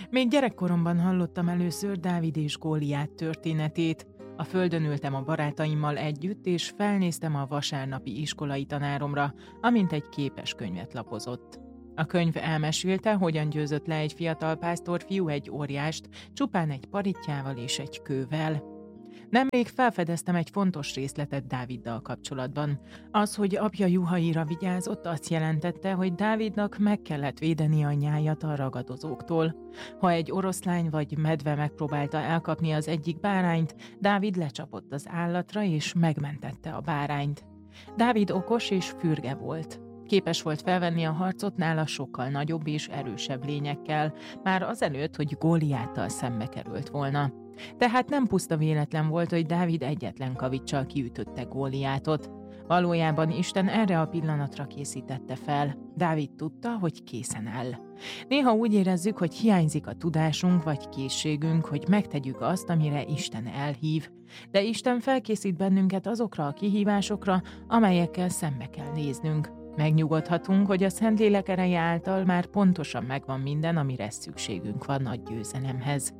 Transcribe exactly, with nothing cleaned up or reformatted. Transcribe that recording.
Még gyerekkoromban hallottam először Dávid és Góliát történetét. A földön ültem a barátaimmal együtt, és felnéztem a vasárnapi iskolai tanáromra, amint egy képeskönyvet lapozott. A könyv elmesélte, hogyan győzött le egy fiatal pásztorfiú egy óriást, csupán egy parittyával és egy kővel. Nemrég felfedeztem egy fontos részletet Dáviddal kapcsolatban. Az, hogy apja juhaira vigyázott, azt jelentette, hogy Dávidnak meg kellett védeni a nyájat a ragadozóktól. Ha egy oroszlány vagy medve megpróbálta elkapni az egyik bárányt, Dávid lecsapott az állatra és megmentette a bárányt. Dávid okos és fürge volt. Képes volt felvenni a harcot nála sokkal nagyobb és erősebb lényekkel, már azelőtt, hogy Góliáttal szembe került volna. Tehát nem puszta véletlen volt, hogy Dávid egyetlen kaviccsal kiütötte Góliátot. Valójában Isten erre a pillanatra készítette fel. Dávid tudta, hogy készen áll. Néha úgy érezzük, hogy hiányzik a tudásunk vagy készségünk, hogy megtegyük azt, amire Isten elhív. De Isten felkészít bennünket azokra a kihívásokra, amelyekkel szembe kell néznünk. Megnyugodhatunk, hogy a Szentlélek ereje által már pontosan megvan minden, amire szükségünk van a győzelemhez.